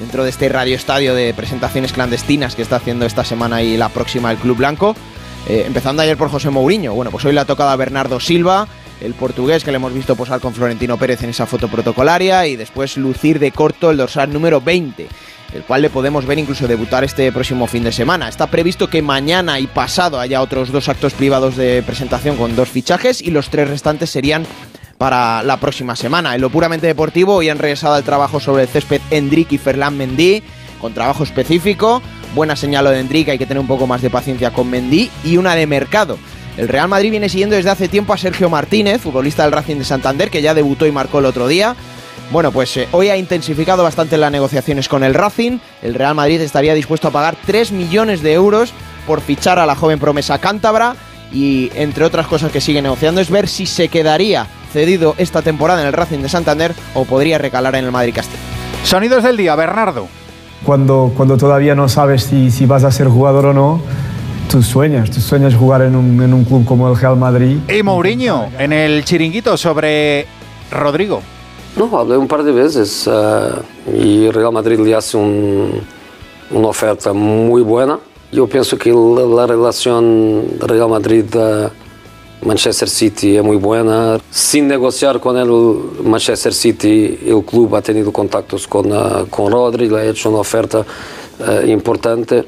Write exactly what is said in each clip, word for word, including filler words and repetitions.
dentro de este radioestadio de presentaciones clandestinas que está haciendo esta semana y la próxima el Club Blanco. Eh, empezando ayer por José Mourinho. Bueno, pues hoy le ha tocado a Bernardo Silva, el portugués que le hemos visto posar con Florentino Pérez en esa foto protocolaria, y después lucir de corto el dorsal número veinte, el cual le podemos ver incluso debutar este próximo fin de semana. Está previsto que mañana y pasado haya otros dos actos privados de presentación con dos fichajes, y los tres restantes serían para la próxima semana. En lo puramente deportivo, hoy han regresado al trabajo sobre el césped Endrick y Ferland Mendy, con trabajo específico. Buena señal lo de Endrick, hay que tener un poco más de paciencia con Mendy, y una de mercado. El Real Madrid viene siguiendo desde hace tiempo a Sergio Martínez, futbolista del Racing de Santander, que ya debutó y marcó el otro día. Bueno, pues eh, hoy ha intensificado bastante las negociaciones con el Racing. El Real Madrid estaría dispuesto a pagar tres millones de euros por fichar a la joven promesa cántabra, y entre otras cosas que sigue negociando es ver si se quedaría cedido esta temporada en el Racing de Santander o podría recalar en el Madrid Castilla. Sonidos del día, Bernardo. Cuando, cuando todavía no sabes si, si vas a ser jugador o no, tú sueñas, tú sueñas jugar en un, en un club como el Real Madrid. Y Mourinho, en el chiringuito sobre Rodrigo. No, hablé un par de veces uh, y Real Madrid le hace un, una oferta muy buena. Yo pienso que la, la relación Real Madrid-Manchester City es muy buena. Sin negociar con el Manchester City, el club ha tenido contactos con, uh, con Rodri, le ha hecho una oferta uh, importante.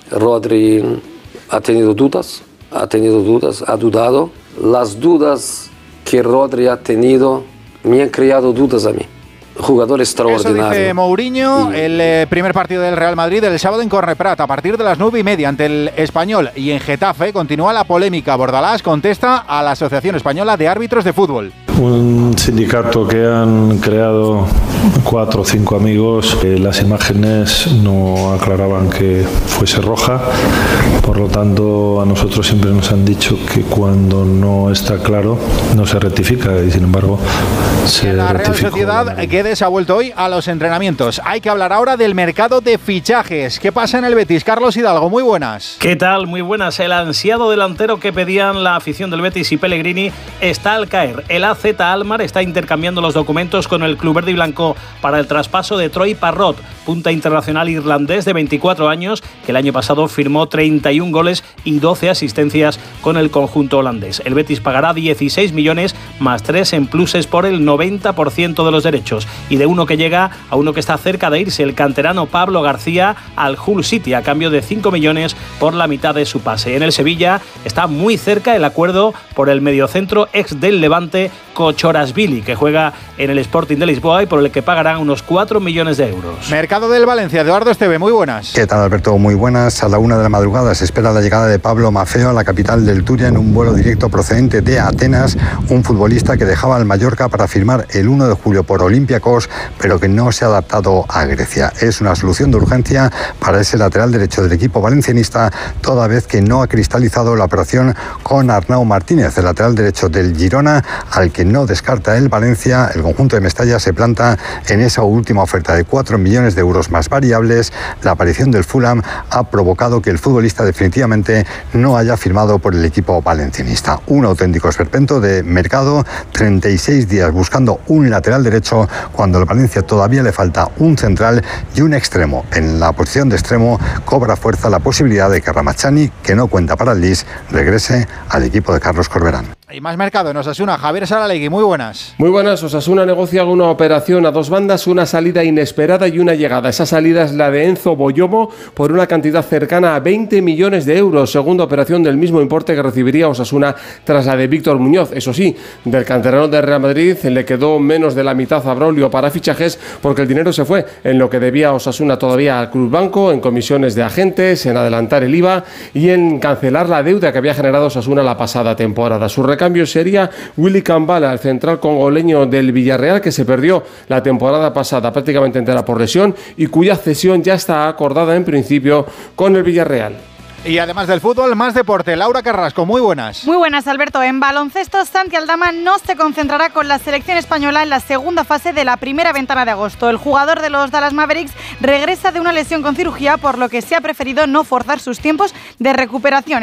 Rodri ha tenido dudas, ha tenido dudas, ha dudado. Las dudas que Rodri ha tenido me han creado dudas a mí. Jugador extraordinario. Eso dice Mourinho. El eh, primer partido del Real Madrid el sábado en Corneprat a partir de las nueve y media ante el Español, y en Getafe continúa la polémica. Bordalás contesta a la Asociación Española de Árbitros de Fútbol. Un sindicato que han creado cuatro o cinco amigos. Eh, las imágenes no aclaraban que fuese roja, por lo tanto a nosotros siempre nos han dicho que cuando no está claro no se rectifica, y sin embargo se la Real rectificó. Sociedad, Guedes ha vuelto hoy a los entrenamientos. Hay que hablar ahora del mercado de fichajes. ¿Qué pasa en el Betis? Carlos Hidalgo, muy buenas. ¿Qué tal? Muy buenas. El ansiado delantero que pedían la afición del Betis y Pellegrini está al caer. El A Z Almar está intercambiando los documentos con el club verde y blanco para el traspaso de Troy Parrott, punta internacional irlandés de veinticuatro años, que el año pasado firmó treinta y un goles y doce asistencias con el conjunto holandés. El Betis pagará dieciséis millones más tres en pluses por el noventa por ciento de los derechos, y de uno que llega a uno que está cerca de irse, el canterano Pablo García al Hull City, a cambio de cinco millones por la mitad de su pase. En el Sevilla está muy cerca el acuerdo por el mediocentro ex del Levante, Kochorashvili, que juega en el Sporting de Lisboa y por el que pagarán unos cuatro millones de euros. Mercado del Valencia, Eduardo Esteve, muy buenas. ¿Qué tal, Alberto? Muy buenas. A la una de la madrugada se espera la llegada de Pablo Maffeo a la capital del Turia en un vuelo directo procedente de Atenas, un futbolista que dejaba el Mallorca para firmar el uno de julio por Olympiacos, pero que no se ha adaptado a Grecia. Es una solución de urgencia para ese lateral derecho del equipo valencianista, toda vez que no ha cristalizado la operación con Arnau Martínez, el lateral derecho del Girona, al que no descarta el Valencia. El conjunto de Mestalla se planta en esa última oferta de cuatro millones de euros más variables. La aparición del Fulham ha provocado que el futbolista definitivamente no haya firmado por el equipo valencianista. Un auténtico esperpento de mercado, treinta y seis días buscando un lateral derecho cuando al Valencia todavía le falta un central y un extremo. En la posición de extremo cobra fuerza la posibilidad de que Ramachani, que no cuenta para el Lis, regrese al equipo de Carlos Corberán. Y más mercado en Osasuna, Javier Saralegui, muy buenas. Muy buenas. Osasuna negocia una operación a dos bandas, una salida inesperada y una llegada. Esa salida es la de Enzo Boyomo por una cantidad cercana a veinte millones de euros, segunda operación del mismo importe que recibiría Osasuna tras la de Víctor Muñoz. Eso sí, del canterano de Real Madrid le quedó menos de la mitad a Braulio para fichajes, porque el dinero se fue en lo que debía Osasuna todavía al Club Banco, en comisiones de agentes, en adelantar el I V A y en cancelar la deuda que había generado Osasuna la pasada temporada. Su cambio sería Willy Cambala, el central congoleño del Villarreal, que se perdió la temporada pasada prácticamente entera por lesión y cuya cesión ya está acordada en principio con el Villarreal. Y además del fútbol, más deporte. Laura Carrasco, muy buenas. Muy buenas, Alberto. En baloncesto, Santi Aldama no se concentrará con la selección española en la segunda fase de la primera ventana de agosto. El jugador de los Dallas Mavericks regresa de una lesión con cirugía, por lo que se ha preferido no forzar sus tiempos de recuperación.